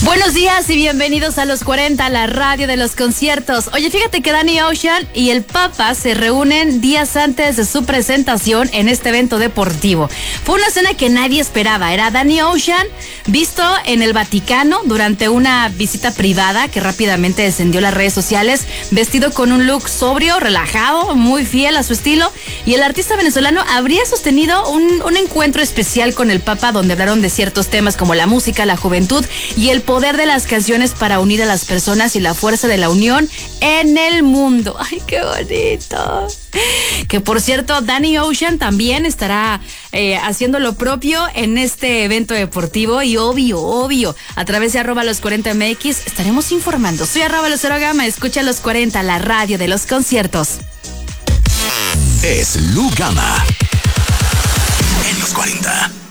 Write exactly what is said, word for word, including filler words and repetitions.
Buenos días y bienvenidos a Los cuarenta, la radio de los conciertos. Oye, fíjate que Danny Ocean y el Papa se reúnen días antes de su presentación en este evento deportivo. Fue una escena que nadie esperaba. Era Danny Ocean visto en el Vaticano durante una visita privada que rápidamente descendió las redes sociales, vestido con un look sobrio, relajado, muy fiel a su estilo. Y el artista venezolano habría sostenido un, un encuentro especial con el Papa donde hablaron de ciertos temas como la música, la juventud y el poder de las canciones para unir a las personas y la fuerza de la unión en el mundo. ¡Ay, qué bonito! Que por cierto, Danny Ocean también estará eh, haciendo lo propio en este evento deportivo y obvio, obvio, a través de arroba los cuarenta M X estaremos informando. Soy arroba Lucero Gama, escucha Los cuarenta, la radio de los conciertos. Es Lu Gama en Los cuarenta.